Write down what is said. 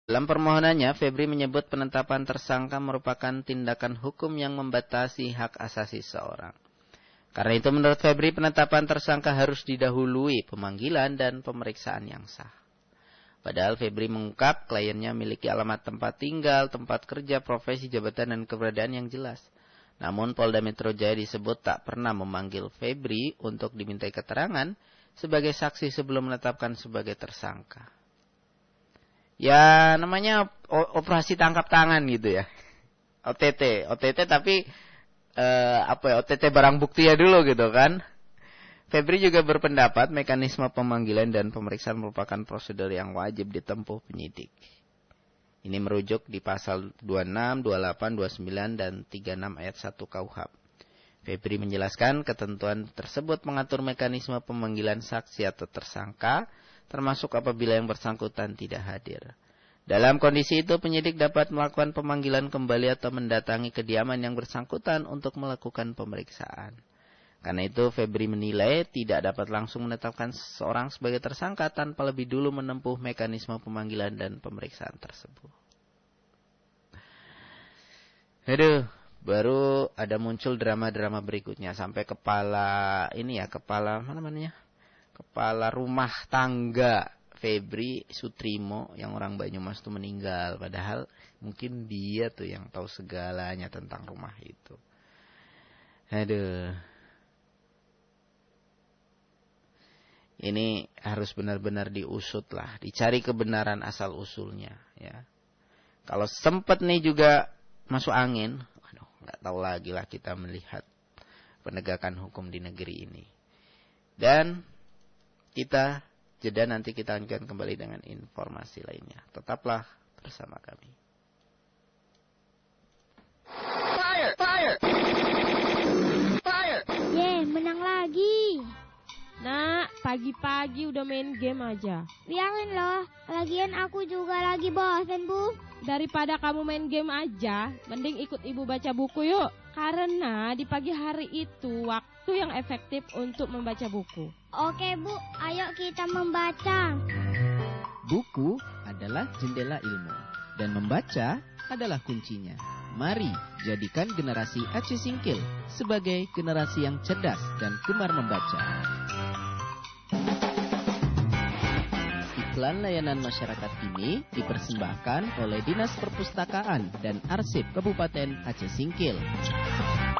Dalam permohonannya, Febri menyebut penetapan tersangka merupakan tindakan hukum yang membatasi hak asasi seseorang. Karena itu menurut Febri, penetapan tersangka harus didahului pemanggilan dan pemeriksaan yang sah. Padahal Febri mengungkap kliennya memiliki alamat tempat tinggal, tempat kerja, profesi, jabatan, dan keberadaan yang jelas. Namun Polda Metro Jaya disebut tak pernah memanggil Febri untuk dimintai keterangan sebagai saksi sebelum menetapkan sebagai tersangka. Ya namanya operasi tangkap tangan gitu ya. OTT tapi OTT barang bukti ya dulu gitu kan. Febri juga berpendapat mekanisme pemanggilan dan pemeriksaan merupakan prosedur yang wajib ditempuh penyidik. Ini merujuk di pasal 26, 28, 29 dan 36 ayat 1 KUHP. Febri menjelaskan ketentuan tersebut mengatur mekanisme pemanggilan saksi atau tersangka, termasuk apabila yang bersangkutan tidak hadir. Dalam kondisi itu, penyidik dapat melakukan pemanggilan kembali atau mendatangi kediaman yang bersangkutan untuk melakukan pemeriksaan. Karena itu, Febri menilai tidak dapat langsung menetapkan seseorang sebagai tersangka tanpa lebih dulu menempuh mekanisme pemanggilan dan pemeriksaan tersebut. Baru ada muncul drama-drama berikutnya sampai kepala rumah tangga Febri Sutrimo yang orang Banyumas itu meninggal. Padahal mungkin dia tuh yang tahu segalanya tentang rumah itu. Ini harus benar-benar diusut lah, dicari kebenaran asal usulnya. Ya. Kalau sempat nih juga masuk angin, nggak tahu lagi lah kita melihat penegakan hukum di negeri ini. Dan kita jeda, nanti kita akan kembali dengan informasi lainnya. Tetaplah bersama kami. Fire! Fire! Fire! Menang lagi. Nak, pagi-pagi udah main game aja. Biarin loh, lagian aku juga lagi bosan, Bu. Daripada kamu main game aja, mending ikut ibu baca buku yuk. Karena di pagi hari itu waktu yang efektif untuk membaca buku. Oke, Bu, ayo kita membaca. Buku adalah jendela ilmu, dan membaca adalah kuncinya. Mari jadikan generasi Aceh Singkil sebagai generasi yang cerdas dan gemar membaca. Iklan layanan masyarakat ini dipersembahkan oleh Dinas Perpustakaan dan Arsip Kabupaten Aceh Singkil.